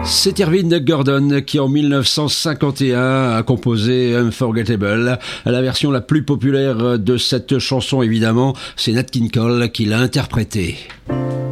C'est Irving Gordon qui en 1951 a composé Unforgettable. La version la plus populaire de cette chanson évidemment, c'est Nat King Cole qui l'a interprétée.